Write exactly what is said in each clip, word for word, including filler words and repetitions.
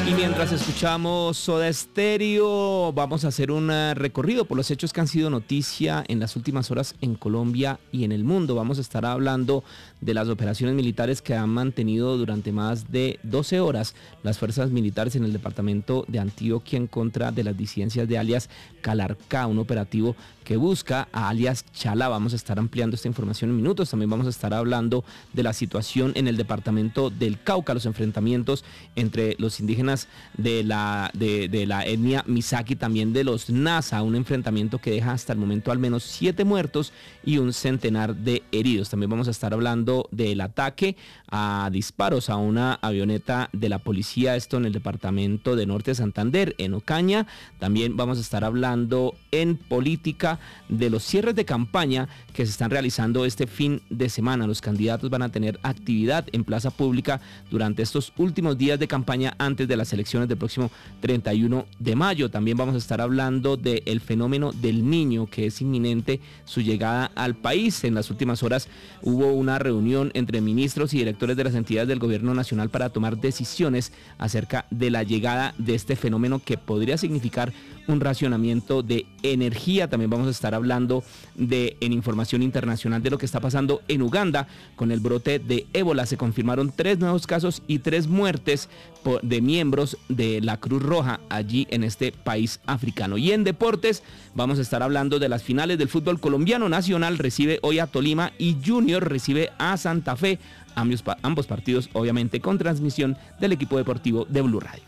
Y mientras escuchamos Soda Stereo, vamos a hacer un recorrido por los hechos que han sido noticia en las últimas horas en Colombia y en el mundo. Vamos a estar hablando de las operaciones militares que han mantenido durante más de doce horas las fuerzas militares en el departamento de Antioquia en contra de las disidencias de alias Calarcá, un operativo que busca a alias Chalá. Vamos a estar ampliando esta información en minutos. También vamos a estar hablando de la situación en el departamento del Cauca, los enfrentamientos entre los indígenas de la, de, de la etnia Misaki, también de los Nasa, un enfrentamiento que deja hasta el momento al menos siete muertos y un centenar de heridos. También vamos a estar hablando del ataque a disparos a una avioneta de la policía, esto en el departamento de Norte de Santander, en Ocaña. También vamos a estar hablando en política de los cierres de campaña que se están realizando este fin de semana. Los candidatos van a tener actividad en plaza pública durante estos últimos días de campaña antes de las elecciones del próximo treinta y uno de mayo. También vamos a estar hablando del fenómeno del Niño, que es inminente su llegada al país. En las últimas horas hubo una reunión entre ministros y directores de las entidades del gobierno nacional para tomar decisiones acerca de la llegada de este fenómeno que podría significar un racionamiento de energía. También vamos a estar hablando de, en información internacional, de lo que está pasando en Uganda con el brote de ébola. Se confirmaron tres nuevos casos y tres muertes por, de miembros de la Cruz Roja allí en este país africano. Y en deportes vamos a estar hablando de las finales del fútbol colombiano. Nacional recibe hoy a Tolima y Junior recibe a Santa Fe. Ambos, ambos partidos obviamente con transmisión del equipo deportivo de Blue Radio.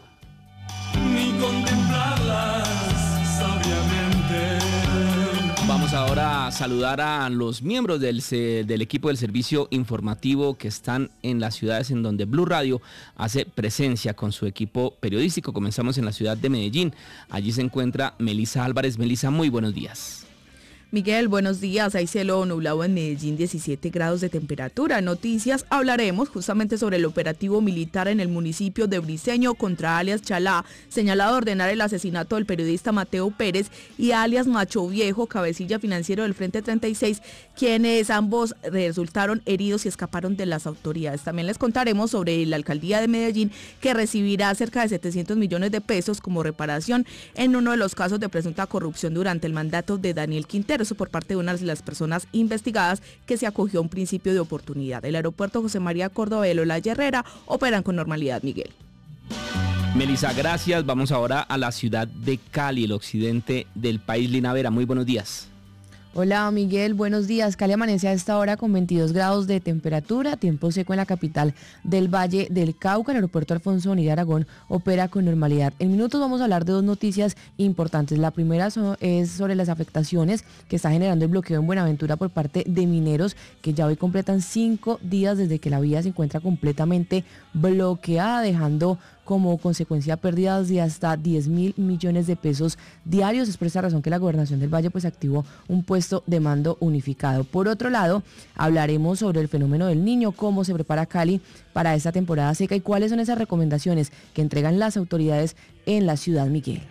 Ni contemplarlas sabiamente. Vamos ahora a saludar a los miembros del, del equipo del servicio informativo que están en las ciudades en donde Blue Radio hace presencia con su equipo periodístico. Comenzamos en la ciudad de Medellín. Allí se encuentra Melisa Álvarez. Melisa, muy buenos días. Miguel, buenos días. Hay cielo nublado en Medellín, diecisiete grados de temperatura. En noticias hablaremos justamente sobre el operativo militar en el municipio de Briceño contra alias Chalá, señalado a ordenar el asesinato del periodista Mateo Pérez y alias Macho Viejo, cabecilla financiero del Frente treinta y seis, quienes ambos resultaron heridos y escaparon de las autoridades. También les contaremos sobre la alcaldía de Medellín, que recibirá cerca de setecientos millones de pesos como reparación en uno de los casos de presunta corrupción durante el mandato de Daniel Quintero. Eso por parte de una de las personas investigadas que se acogió a un principio de oportunidad. El aeropuerto José María Córdoba y La Herrera operan con normalidad, Miguel. Melisa, gracias. Vamos ahora a la ciudad de Cali, el occidente del país. Lina Vera, muy buenos días. Hola Miguel, buenos días. Cali amanece a esta hora con veintidós grados de temperatura, tiempo seco en la capital del Valle del Cauca. El aeropuerto Alfonso Bonilla Aragón opera con normalidad. En minutos vamos a hablar de dos noticias importantes. La primera so, es sobre las afectaciones que está generando el bloqueo en Buenaventura por parte de mineros, que ya hoy completan cinco días desde que la vía se encuentra completamente bloqueada, dejando como consecuencia pérdidas de hasta diez mil millones de pesos diarios. Es por esta razón que la Gobernación del Valle pues activó un puesto de mando unificado. Por otro lado, hablaremos sobre el fenómeno del Niño, cómo se prepara Cali para esta temporada seca y cuáles son esas recomendaciones que entregan las autoridades en la ciudad, Miguel.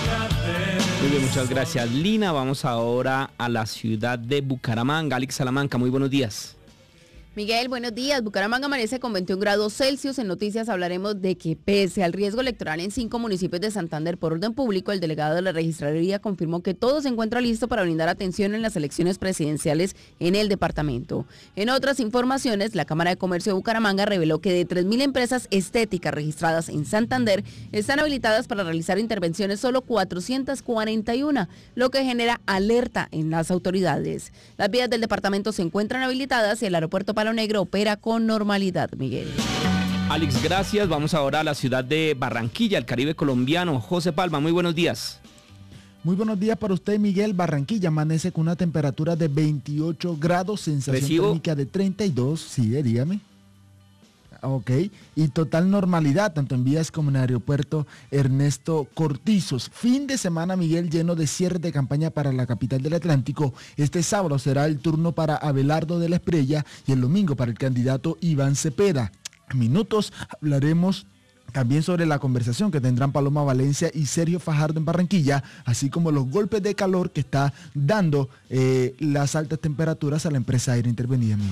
Muy bien, muchas gracias, Lina. Vamos ahora a la ciudad de Bucaramanga. Alex Salamanca, muy buenos días. Miguel, buenos días. Bucaramanga amanece con veintiún grados Celsius. En noticias hablaremos de que pese al riesgo electoral en cinco municipios de Santander por orden público, el delegado de la registraduría confirmó que todo se encuentra listo para brindar atención en las elecciones presidenciales en el departamento. En otras informaciones, la Cámara de Comercio de Bucaramanga reveló que de tres mil empresas estéticas registradas en Santander están habilitadas para realizar intervenciones solo cuatrocientas cuarenta y uno, lo que genera alerta en las autoridades. Las vías del departamento se encuentran habilitadas y el aeropuerto Palo Negro opera con normalidad, Miguel. Alex, gracias. Vamos ahora a la ciudad de Barranquilla, el Caribe colombiano. José Palma, muy buenos días. Muy buenos días para usted, Miguel. Barranquilla amanece con una temperatura de veintiocho grados, sensación Recibo. térmica de treinta y dos. Sí, dígame. Ok, y total normalidad, tanto en vías como en el aeropuerto Ernesto Cortizos. Fin de semana, Miguel, lleno de cierre de campaña para la capital del Atlántico. Este sábado será el turno para Abelardo de la Espriella y el domingo para el candidato Iván Cepeda. En minutos hablaremos también sobre la conversación que tendrán Paloma Valencia y Sergio Fajardo en Barranquilla, así como los golpes de calor que está dando eh, las altas temperaturas a la empresa aérea intervenida, Miguel.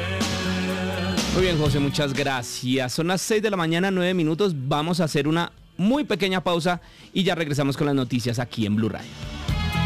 Muy bien, José, muchas gracias. Son las seis de la mañana, nueve minutos. Vamos a hacer una muy pequeña pausa y ya regresamos con las noticias aquí en Blue Radio.